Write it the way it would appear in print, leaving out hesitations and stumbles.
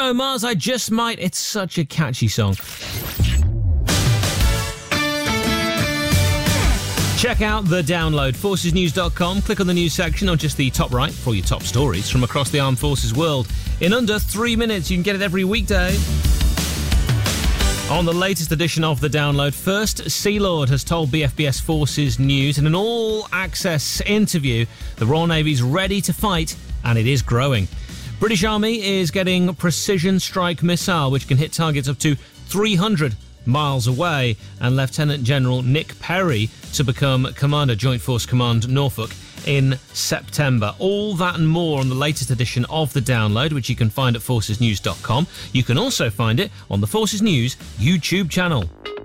Bruno Mars, I Just Might. It's such a catchy song. Check out The Download, forcesnews.com. Click on the news section on just the top right for all your top stories from across the armed forces world. In under 3 minutes, you can get it every weekday. On the latest edition of The Download, First Sea Lord has told BFBS Forces News in an all-access interview the Royal Navy's ready to fight, and it is growing. British Army is getting Precision Strike Missile, which can hit targets up to 300 miles away, and Lieutenant General Nick Perry to become Commander, Joint Force Command Norfolk, in September. All that and more on the latest edition of The Download, which you can find at forcesnews.com. You can also find it on the Forces News YouTube channel.